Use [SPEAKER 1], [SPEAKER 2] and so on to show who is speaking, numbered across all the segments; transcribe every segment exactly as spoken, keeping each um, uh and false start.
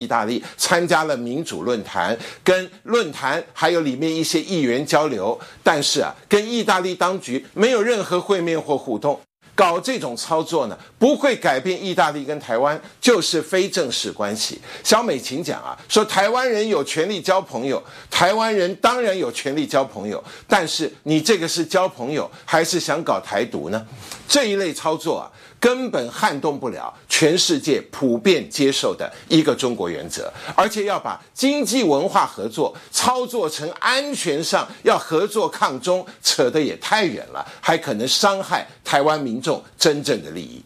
[SPEAKER 1] 大利参加了民主论坛，跟论坛还有里面一些议员交流，但是啊，跟意大利当局没有任何会面或互动。搞这种操作呢，不会改变意大利跟台湾就是非正式关系。小美琴讲啊，说台湾人有权利交朋友，台湾人当然有权利交朋友，但是你这个是交朋友还是想搞台独呢？这一类操作啊，根本撼动不了全世界普遍接受的一个中国原则，而且要把经济文化合作操作成安全上要合作抗中，扯得也太远了，还可能伤害台湾民众真正的利益。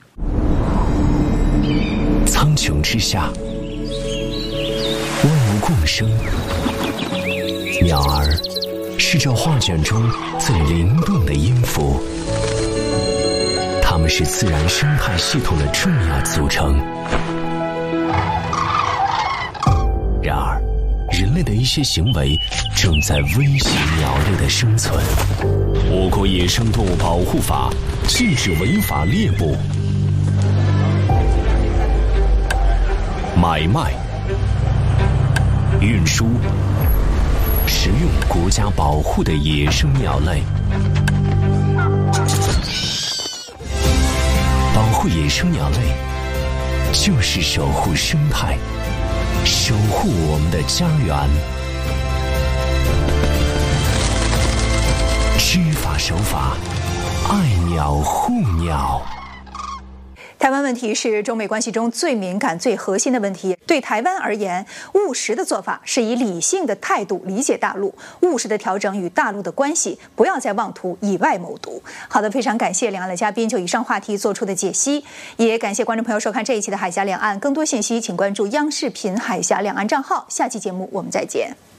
[SPEAKER 2] 苍穹之下，万物共生，鸟儿是这画卷中最灵动的音符，它们是自然生态系统的重要组成。然而，人类的一些行为正在威胁鸟类的生存。我国野生动物保护法禁止违法猎捕、买卖、运输、食用国家保护的野生鸟类。保护野生鸟类，就是守护生态，守护我们的家园。知法守法，爱鸟护鸟。
[SPEAKER 3] 台湾问题是中美关系中最敏感、最核心的问题。对台湾而言，务实的做法是以理性的态度理解大陆，务实的调整与大陆的关系，不要再妄图以外谋独。好的，非常感谢两岸的嘉宾就以上话题做出的解析，也感谢观众朋友收看这一期的海峡两岸。更多信息请关注央视频海峡两岸账号。下期节目我们再见。